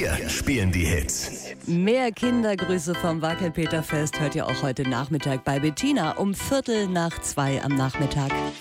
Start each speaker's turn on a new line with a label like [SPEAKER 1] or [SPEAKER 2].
[SPEAKER 1] Wir spielen die Hits.
[SPEAKER 2] Mehr Kindergrüße vom Wackelpeterfest hört ihr auch heute Nachmittag bei Bettina um 1:45 am Nachmittag.